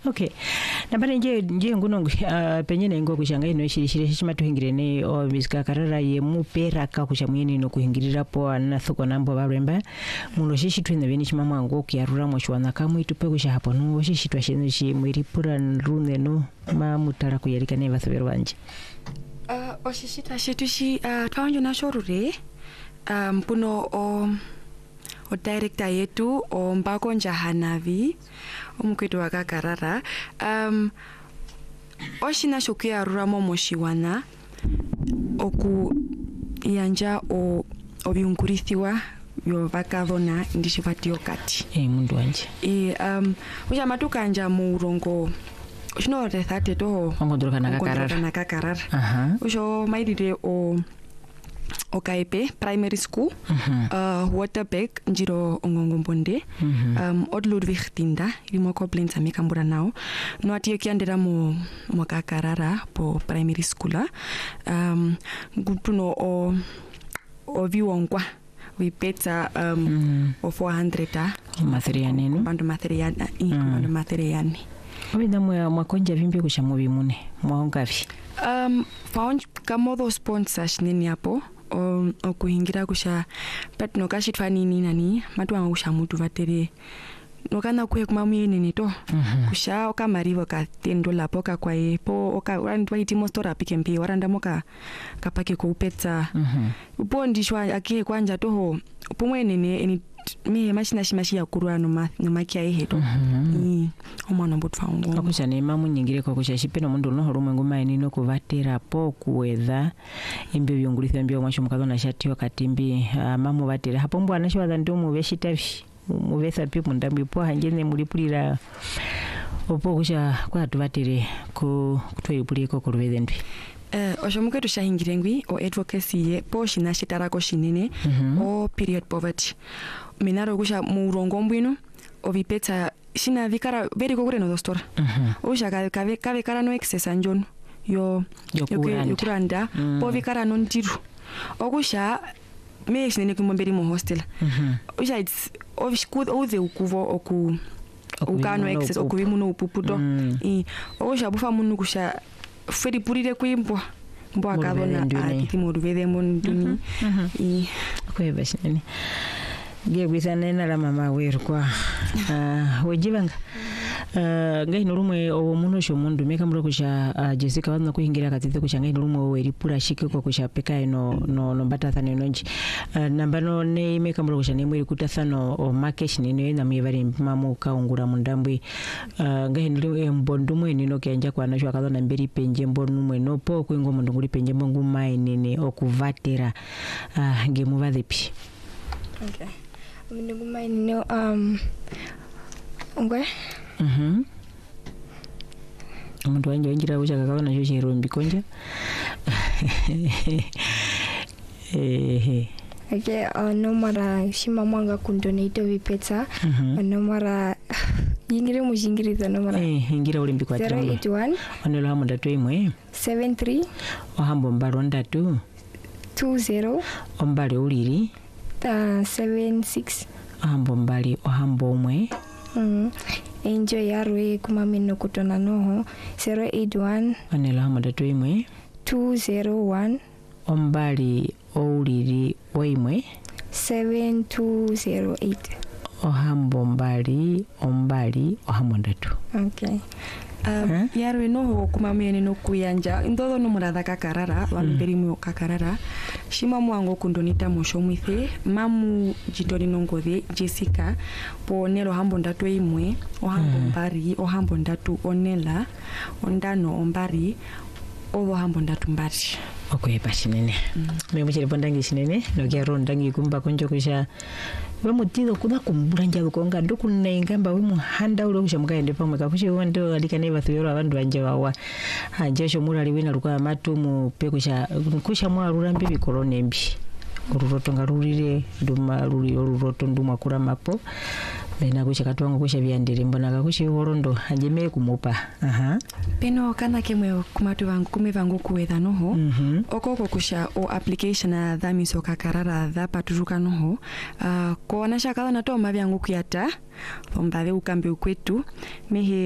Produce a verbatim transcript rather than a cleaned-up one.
Okay. Nambari nje nje nguno uh, penyene ngo kushanga ino shirishire shimatuhingirene o bisika karara ye mupera ka kushamuyeni no kuhingirira po anathoko nambo baremba muno shishi twene beni chimamwa ngo kyarura mo shwana kamwe tupe kusha hapo no shishi twashene shi mwiripura nrune no mamutara kuyerika ne basubero banje uh o shishi tashitu shi uh, twanjo na shorure um puno o o director yetu o Mbako Njahanavi omukwetu wakakarara um oshina shokuya ruramo moshiwana oku yanja o obiunkurithiwa yo bakadona ndishivati okati eh mundu wanje e um uja matukanja mu urongo shino rethate to ongodroka nakakarara nakakarara aha ujo maidire o Okaipe Primary School, uh-huh. uh, Waterberg, Njiro Ongongombonde, uh-huh. um, Od Ludwig Tinda, Rimoko Blinza Mikambura now. No ati kiandera mo Mokakarara po Primary School. Um, Gutuno o o viwongwa. We peta um mm-hmm. o four hundred ta. Materiane no. Bandu materiane, i bandu materiane. Obinda mwa mwakonja vimbi kushamubi mune. Mwaongavi. Um, faunj kamodo sponsors nini hapo. O okuhingira kusha pet no kashitfani nini nani matwa kusha mutu vatere no kana kuye kumamwe nini to mm-hmm. kusha okamarivo ka tendo lapo ka kwae po oka wandwa itimo store apikempi waranda moka kapake ko upetsa mhm upo ndishwa ake kwanja toho pomwe nene eni me mashina shimashi ya kurwa no ma no makia eheto mm omwana mbotfa ngo akusha ne mamu nyingire ko kusha shipeno mundu no horumwe ngoma eni no kuvatera po kuwedha imbe byongulithya mbyo mwasho mukazo na shati okatimbi uh, mamu vatera hapo mbwana shwa ndio mubeshitavi mubesa pipo ndambi po hanjene mulipulira opo kusha kwa tuvatere ku kutweyipulika ko ruvedendwe eh oshomuke tushahingirengwi o advocacy ye po shina shitarako shinene mm-hmm. o period poverty minaro kusha murongo mbwino ovipeta shina vikara beri kokure no dostora mhm usha ka kave kave kara no excess anjon yo yokuranda, yokuranda mm. po vikara no ntiru okusha me shinene kumomberi mo hostel mhm usha it's ovishkud oze ukuvo oku ukano excess okubimu no upuputo mm. i okusha bufa munu kusha feri purire kuimbo mbo akabona atiti muruvede monduni i kweba shinene Gebisa nena la mama weru kwa uh, wejibanga uh, ngai nurumwe o muno sho mundu meka muro kusha uh, Jessica wadna kuhingira katite kusha ngai nurumwe weri pura shike kwa kusha peka no no no batathane nonji uh, nambano ne meka muro kusha ne mweri kutathano o makesh ne na mibari mamu kaungura mundambwe uh, ngai nurumwe mbondumwe nino kenja kwa nasho akazona mberi penje mbonumwe no po kwingo mundu nguri penje mbongu mai nene okuvatera uh, ngemu vadepi. Okay. Minuguma ino um ngwe mhm umuntu wanje wangira ushaka kabona cyo chero mbikonja eh okay uh, no mara shima mwanga kundonate vipeta uh-huh. no mara yingire mujingiriza no mara eh ngira uli mbikwa zero eight one onelo hamu ndatu imwe seven three ohambo mbaro ndatu two zero ombali uliri uh, seven six ohambo mbali ohambo umwe mhm enjoy yarwe kumamino kutona noho zero eight one onelo hamu ndatu imwe two zero one ombali uliri oimwe seven two zero eight ohambo mbali ombali ohambo ndatu. Okay. Um, huh? Yarwe no kumamene no kuyanja ndodo no murada kakarara wamberi mu kakarara shima mwango kundonita moshomwithe mamu jidori nongode Jessica po nelo hambo ndatu imwe ohambo mbari ohambo ndatu onela ondano ombari obo hambo ndatu mbari okay pashinene me muchire pondangi shinene no gyaro ndangi kumba konjo kusha we mutido kuda kumburanja ukonga ndokune ngamba we muhanda ulo kusha mukaende pamwe kapushi wando alikane bathuyoro abandu banje bawa anje sho murali wina lukwa matumu pe kusha kusha mwarura mbi bikolone mbi ururoto ngarurire nduma ruri ururoto nduma kura mapo bena kusha katwango kusha byandire mbona kakushi horondo anjeme kumupa aha peno kana kemwe kumatu vangu kume vangu kuwetha noho mhm okoko kusha o application na dhamiso kakarara dha paturuka noho uh, ko na shaka na to mabyangu kuyata bombave ukambe ukwetu mehe